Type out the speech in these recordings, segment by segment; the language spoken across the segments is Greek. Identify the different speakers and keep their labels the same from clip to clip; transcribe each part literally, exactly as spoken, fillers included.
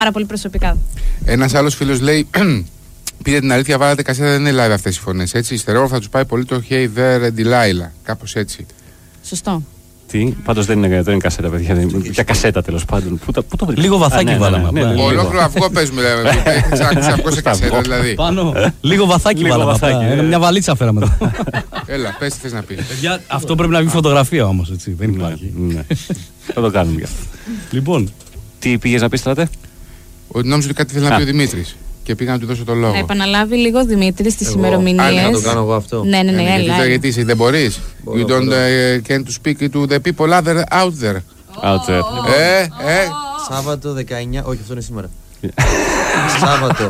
Speaker 1: πάρα πολύ προσωπικά.
Speaker 2: Ένας άλλος φίλος λέει: πείτε την αλήθεια, βάλατε κασέτα, δεν είναι live αυτές οι φωνές. Έτσι, υστερόγραφα θα τους πάει πολύ το Hey there, Delilah. Κάπως έτσι.
Speaker 1: Σωστό.
Speaker 3: Τι, πάντως δεν είναι, δεν είναι κασέτα, παιδιά. Δεν είναι, για κασέτα τέλος πάντων. Πού, πού το βρήκε.
Speaker 4: Λίγο βαθάκι βάλαμε.
Speaker 2: Ολόκληρο αυγό παίζουμε. Έχετε ξανακούσει αυγό σε κασέτα, δηλαδή.
Speaker 4: Πάνω. Λίγο βαθάκι βάλαμε. Μια βαλίτσα φέραμε.
Speaker 2: Έλα, πες τι θες να πεις.
Speaker 4: Αυτό πρέπει να βγει φωτογραφία όμως, έτσι. Δεν υπάρχει.
Speaker 3: Θα το κάνουμε γι' αυτό.
Speaker 4: Λοιπόν.
Speaker 3: Τι πήγες να πεις, Στράτε?
Speaker 2: Ότι νόμιζε ότι κάτι θέλει να πει ο Δημήτρης. Και πήγα να του δώσω το λόγο.
Speaker 1: Να επαναλάβει λίγο ο Δημήτρης τις ημερομηνίες.
Speaker 5: Να το κάνω εγώ αυτό.
Speaker 1: Ναι, ναι, ναι.
Speaker 2: Γιατί,
Speaker 1: έλα,
Speaker 2: γιατί εσύ δεν μπορείς. You don't uh, can to speak to the people other out there.
Speaker 3: Out there.
Speaker 2: Ε, ε.
Speaker 5: Σάββατο δεκαεννιά. Όχι, αυτό είναι σήμερα. Σάββατο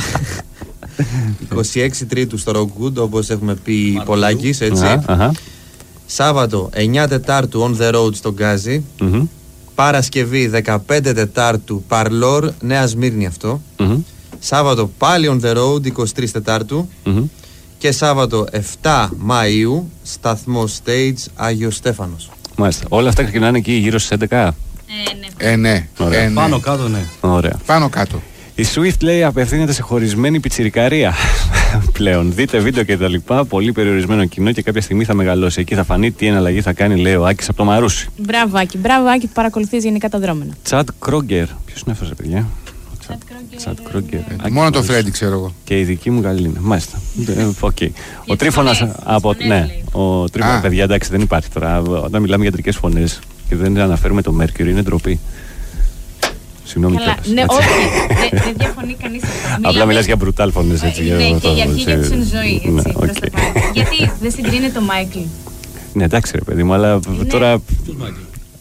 Speaker 5: είκοσι έξι Τρίτου στο Rockwood, όπως έχουμε πει Πολάκης, έτσι. Σάββατο εννιά Τετάρτου on the road στο Γκάζι. Παρασκευή δεκαπέντε Τετάρτου Παρλόρ, Νέα Σμύρνη αυτό. Σάββατο πάλι on the road είκοσι τρεις Τετάρτου. Και Σάββατο εφτά Μαΐου σταθμό Stage Άγιος Στέφανος.
Speaker 3: Μάλιστα. Όλα αυτά ξεκινάνε εκεί γύρω στις έντεκα.
Speaker 2: Ε, ναι.
Speaker 3: Ε,
Speaker 2: ναι.
Speaker 4: Πάνω κάτω, ναι.
Speaker 3: Ωραία.
Speaker 2: Πάνω κάτω.
Speaker 3: Η Swift λέει απευθύνεται σε χωρισμένη πιτσιρικαρία πλέον. Δείτε βίντεο και τα λοιπά. Πολύ περιορισμένο κοινό και κάποια στιγμή θα μεγαλώσει. Εκεί θα φανεί τι εναλλαγή θα κάνει, λέει ο Άκης από το Μαρούσι.
Speaker 1: Μπράβο, Άκη. Μπράβο, Άκη, που παρακολουθείς γενικά τα δρόμενα.
Speaker 3: Τσάτ Κρόγκερ. Ποιος είναι αυτός, παιδιά? Τσάτ Κρόγκερ.
Speaker 2: Μόνο το Φρέντι ξέρω εγώ.
Speaker 3: Και η δική μου καλή είναι. Μάλιστα. Okay. Ο Τρίφωνας από. Ναι, ο Τρίφωνας, παιδιά, εντάξει, δεν υπάρχει τώρα. Όταν μιλάμε για ιατρικές φωνές και δεν αναφέρουμε το Mercury, είναι ντροπή. Συγγνώμη.
Speaker 1: Ναι, όχι. Δεν διαφωνεί κανείς αυτό.
Speaker 3: Απλά μιλάς για μπρουτάλ φωνές, έτσι.
Speaker 1: Ναι, και για αρχή για την ζωή. Γιατί δεν συγκρίνεται ο Μάικλ?
Speaker 3: Ναι, εντάξει, ρε παιδί μου, αλλά τώρα.
Speaker 4: Ποιος Μάικλ?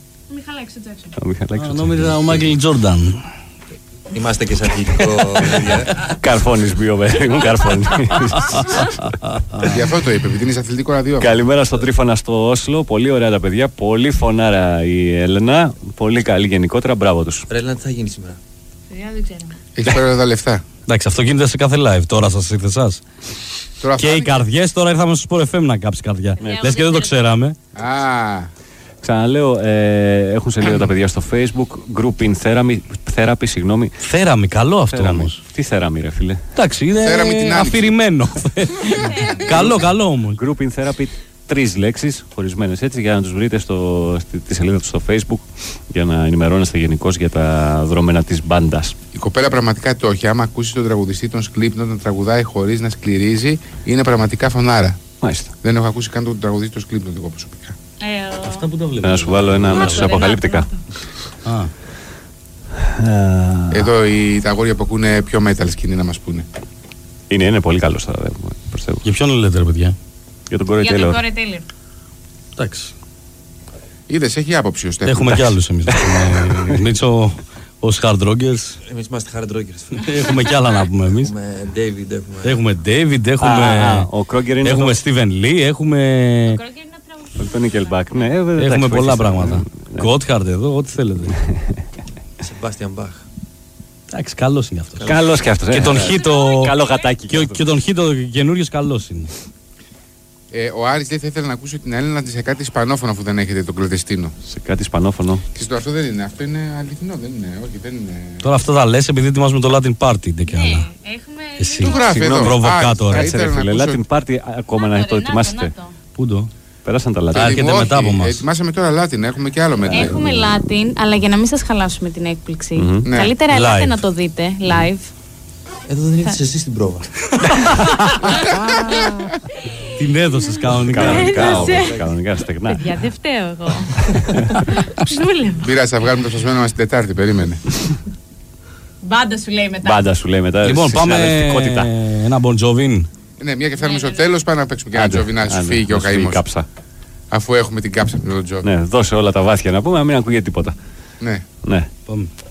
Speaker 1: Ο Μιχαλάκης.
Speaker 4: Νόμιζα ο Μάικλ Τζόρνταν.
Speaker 5: Είμαστε και σε αθλητικό.
Speaker 3: Καρφώνεις bio, παιδί μου, καρφώνεις.
Speaker 2: Γι' αυτό το είπε, επειδή είναι σε αθλητικό ραδιόφωνο.
Speaker 3: Καλημέρα στο Τρίφωνα στο Όσλο. Πολύ ωραία τα παιδιά. Πολύ φωνάρα η Έλενα. Πολύ καλή γενικότερα. Μπράβο τους.
Speaker 5: Ρε Έλενα, τι θα γίνει σήμερα?
Speaker 1: Δεν ξέρω.
Speaker 2: Έχει πάρει τα λεφτά.
Speaker 4: Εντάξει, αυτό γίνεται σε κάθε live. Τώρα σας ήρθε εσάς. Και οι καρδιές, τώρα ήρθαμε στο Sport εφ εμ να κάψει καρδιά. Λες και δεν το ξέραμε.
Speaker 2: Α.
Speaker 3: Ξαναλέω, ε, έχουν σελίδα τα παιδιά στο Facebook. Group in therapy, therapy συγγνώμη.
Speaker 4: Θέραμι, καλό αυτό όμως.
Speaker 3: Τι θέραμι, ρε φίλε?
Speaker 4: Εντάξει, είναι αφηρημένο. Καλό, καλό όμως.
Speaker 3: Group in therapy, τρεις λέξεις χωρισμένες έτσι, για να τους βρείτε στο, στη, τη σελίδα του στο Facebook, για να ενημερώνεστε γενικώς για τα δρόμενα της μπάντας.
Speaker 2: Η κοπέλα πραγματικά το έχει. Άμα ακούσει τον τραγουδιστή τον Slipknot να τραγουδάει χωρίς να σκληρίζει, είναι πραγματικά φωνάρα.
Speaker 3: Μάλιστα.
Speaker 2: Δεν έχω ακούσει καν τον τραγουδιστή τον Slipknot εγώ προσωπικά.
Speaker 1: Ε,
Speaker 4: Αυτά που τα βλέπω.
Speaker 3: Να σου βάλω ένα αμέσως αποκαλύπτικα.
Speaker 4: Α.
Speaker 2: Εδώ οι, τα αγόρια που ακούνε πιο metal σκηνή να μας πούνε.
Speaker 3: Είναι, είναι πολύ καλός τώρα, πιστεύω.
Speaker 4: Για ποιον λέτε, ρε παιδιά?
Speaker 3: Για τον Corey
Speaker 1: Για
Speaker 3: Taylor.
Speaker 1: τον Corey Taylor.
Speaker 4: Εντάξει.
Speaker 2: Είδες, έχει άποψη ο Στέφανος.
Speaker 4: Έχουμε κι άλλους εμείς. Μίτσο, ως hard rockers.
Speaker 5: Εμείς είμαστε hard rockers.
Speaker 4: Έχουμε κι άλλα να πούμε εμείς.
Speaker 5: Έχουμε David, έχουμε.
Speaker 4: Έχουμε David, έχουμε.
Speaker 3: Ο Kroger είναι.
Speaker 4: Έχουμε Steven Lee, έχουμε.
Speaker 3: Το Nickelback, ναι.
Speaker 4: Έχουμε πολλά πράγματα. Gotthard εδώ, ό,τι θέλετε.
Speaker 5: Sebastian Bach.
Speaker 4: Εντάξει, καλός είναι αυτός.
Speaker 3: Καλός και αυτός.
Speaker 4: Και τον Χίτο.
Speaker 3: Καλό γατάκι.
Speaker 4: Και τον Χίτο καινούριος καλός είναι.
Speaker 2: Ε, ο Άρης λέει θα ήθελε να ακούσει την Έλληνα σε κάτι ισπανόφωνο αφού δεν έχετε τον κλωτεστίνο.
Speaker 3: Σε κάτι ισπανόφωνο.
Speaker 2: Ξέρετε, αυτό δεν είναι. Αυτό είναι αληθινό, δεν είναι. Όχι, δεν είναι.
Speaker 4: Τώρα αυτό θα λες επειδή ετοιμάζουμε το Latin Party. Δεν και άλλα.
Speaker 1: Έχουμε.
Speaker 4: Εσύ.
Speaker 2: Του γράφει εδώ.
Speaker 4: Προβοκάτορα.
Speaker 3: Κάτσε ρε φίλε, Latin Party ακόμα να το ετοιμάσετε.
Speaker 4: Πού το?
Speaker 3: Πέρασαν τα Latin.
Speaker 4: Έρχεται μετά από μας.
Speaker 2: Ετοιμάσαμε τώρα Latin, έχουμε και άλλο μετά.
Speaker 1: Έχουμε Latin, αλλά για να μην σας χαλάσουμε την έκπληξη.
Speaker 2: Ναι.
Speaker 1: Καλύτερα ελάτε να το δείτε live.
Speaker 5: Εδώ δεν ήρθες εσύ στην πρόβα.
Speaker 4: Την έδωσες κανονικά.
Speaker 3: Κανονικά, κανονικά, στεγνά.
Speaker 1: Παιδιά, δεν φταίω εγώ. Δούλευα.
Speaker 2: Πειράζει, θα βγάλουμε το σπασμένο μας την Τετάρτη, περίμενε.
Speaker 1: Μπάντα σου λέει μετά.
Speaker 3: Μπάντα σου λέει μετά.
Speaker 4: Λοιπόν, πάμε ένα Bon Jovi.
Speaker 2: Ναι, μια και φτάνουμε στο τέλος, πάμε να παίξουμε και ένα Τζόβι να σου φύγει και ο καημός. Αφού έχουμε την κάψα από τον Τζόβι.
Speaker 3: Ναι, δώσε όλα τα βάθια να πούμε, να μην ακούγεται τίποτα.
Speaker 2: Ναι.
Speaker 3: Ναι.
Speaker 4: Πάμε.